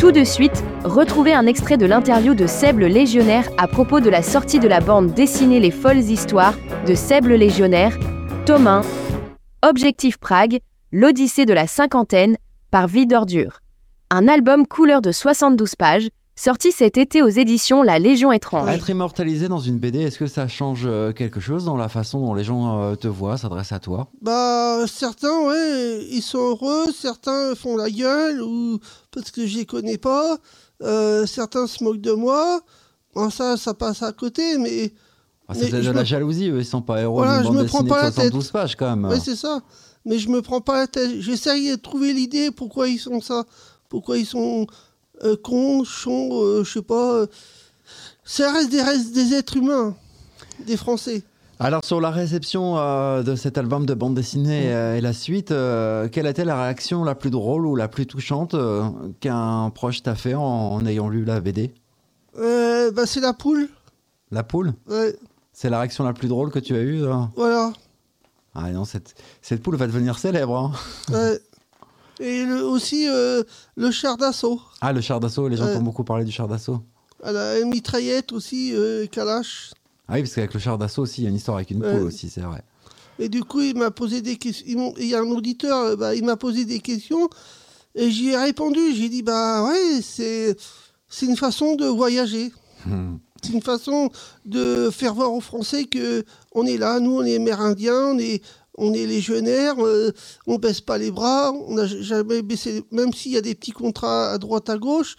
Tout de suite, retrouvez un extrait de l'interview de Seb le Légionnaire à propos de la sortie de la bande dessinée Les Folles Histoires de Seb le Légionnaire, tome 1, Objectif Prague, l'Odyssée de la cinquantaine, par Vie d'Ordure. Un album couleur de 72 pages, sorti cet été aux éditions La Légion étrange. Être immortalisé dans une BD, est-ce que ça change quelque chose dans la façon dont les gens te voient, s'adressent à toi ? Certains, ouais, ils sont heureux, certains font la gueule, ou parce que je les connais pas, certains se moquent de moi. Bon, ça passe à côté, mais... c'est peut-être de la jalousie, eux, ils sont pas héros voilà, d'une bande dessinée de 72 pages, quand même. Oui, c'est ça. Mais je me prends pas la tête. J'essaye de trouver l'idée, pourquoi ils sont ça. Pourquoi ils sont... cons, chons, je sais pas. Ça reste des êtres humains, des Français. Alors, sur la réception de cet album de bande dessinée et la suite, quelle était la réaction la plus drôle ou la plus touchante qu'un proche t'a fait en ayant lu la BD ? C'est la poule. La poule ? Ouais. C'est la réaction la plus drôle que tu as eue Voilà. Ah non, cette poule va devenir célèbre. Hein. Ouais. Et aussi le char d'assaut. Ah, le char d'assaut, les gens ont beaucoup parlé du char d'assaut. La mitraillette aussi, Kalash. Ah oui, parce qu'avec le char d'assaut aussi, il y a une histoire avec une poule aussi, c'est vrai. Et du coup, il m'a posé des questions. Il y a un auditeur, il m'a posé des questions et j'y ai répondu. J'ai dit, c'est une façon de voyager. C'est une façon de faire voir aux Français qu'on est là, nous, on est Amérindiens, on est légionnaires, on baisse pas les bras, on n'a jamais baissé, même s'il y a des petits contrats à droite à gauche.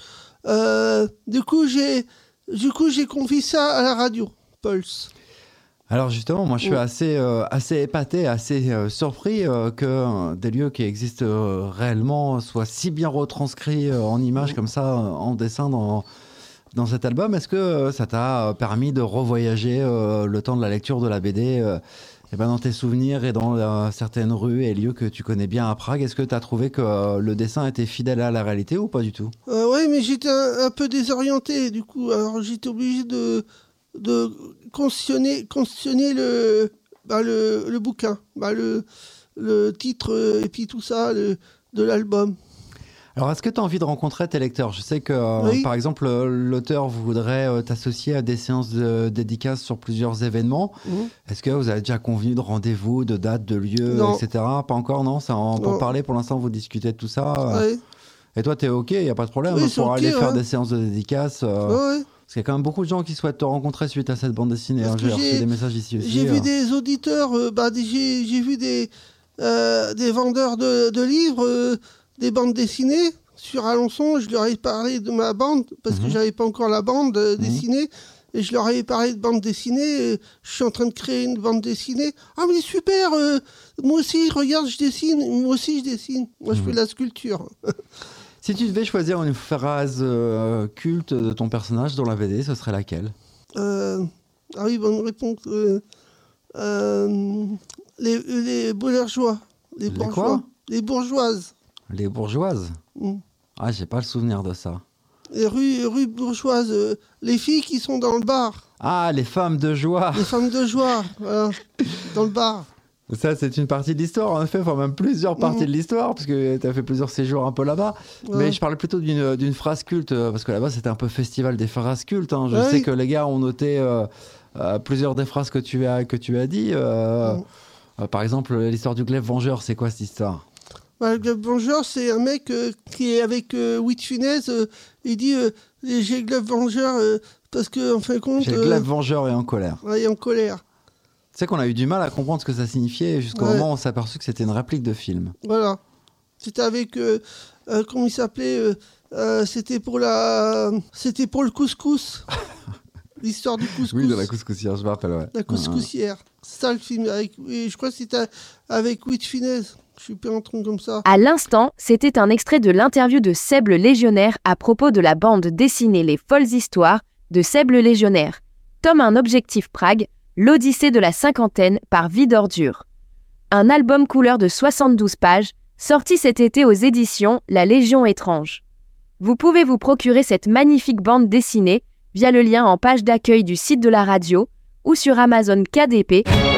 Du coup, j'ai confié ça à la radio, Pulse. Alors justement, moi je suis assez épaté, assez surpris que des lieux qui existent réellement soient si bien retranscrits en images comme ça, en dessin dans cet album. Est-ce que ça t'a permis de revoyager le temps de la lecture de la BD dans tes souvenirs et dans certaines rues et lieux que tu connais bien à Prague? Est-ce que tu as trouvé que le dessin était fidèle à la réalité ou pas du tout? Oui, mais j'étais un peu désorienté du coup. Alors j'étais obligé de constitutionner le bouquin, le titre et puis tout ça de l'album. Alors, est-ce que tu as envie de rencontrer tes lecteurs ? Je sais que, par exemple, l'auteur voudrait t'associer à des séances de dédicaces sur plusieurs événements. Est-ce que vous avez déjà convenu de rendez-vous, de dates, de lieux, etc. Pas encore, non ? Ça en pour parler, pour l'instant, vous discutez de tout ça. Et toi, tu es OK, il n'y a pas de problème pour aller faire des séances de dédicaces Parce qu'il y a quand même beaucoup de gens qui souhaitent te rencontrer suite à cette bande dessinée. J'ai reçu des messages ici aussi. J'ai vu des auditeurs, j'ai vu des vendeurs de livres... des bandes dessinées sur Alençon. Je leur ai parlé de ma bande parce que j'avais pas encore la bande dessinée et je leur ai parlé de bande dessinée. Je suis en train de créer une bande dessinée. Ah mais super, moi aussi regarde, je dessine. Moi je fais de la sculpture. Si tu devais choisir une phrase culte de ton personnage dans la BD, ce serait laquelle? Ah oui, bonne réponse. Les bourgeois. Les bourgeois. Les bourgeoises. Les bourgeoises. Ah, j'ai pas le souvenir de ça. Les rues bourgeoises, les filles qui sont dans le bar. Ah, les femmes de joie. Les femmes de joie, voilà, dans le bar. Ça, c'est une partie de l'histoire, en effet, enfin même plusieurs parties de l'histoire, parce que tu as fait plusieurs séjours un peu là-bas. Mais je parlais plutôt d'une phrase culte, parce que là-bas, c'était un peu festival des phrases cultes. Hein. Je sais que les gars ont noté plusieurs des phrases que tu as dit. Par exemple, l'histoire du glaive vengeur, c'est quoi cette histoire? Le glaive vengeur, c'est un mec qui est avec Louis de Funès. Il dit j'ai le glaive vengeur parce que en fin de compte. J'ai le glaive vengeur et en colère. Ouais, en colère. Tu sais qu'on a eu du mal à comprendre ce que ça signifiait jusqu'au moment où on s'est aperçu que c'était une réplique de film. Voilà. C'était avec comment il s'appelait c'était pour le couscous. L'histoire du couscous. Oui, de la couscoussière, je me rappelle, ouais. La couscoussière. C'est ça le film. Je crois que c'était avec Louis de Funès. Je suis pas un truc comme ça. À l'instant, c'était un extrait de l'interview de Seb le Légionnaire à propos de la bande dessinée Les Folles Histoires de Seb le Légionnaire. Tome 1 Objectif Prague, l'Odyssée de la cinquantaine par Vie d'Ordure. Un album couleur de 72 pages, sorti cet été aux éditions La Légion étrange. Vous pouvez vous procurer cette magnifique bande dessinée via le lien en page d'accueil du site de la radio ou sur Amazon KDP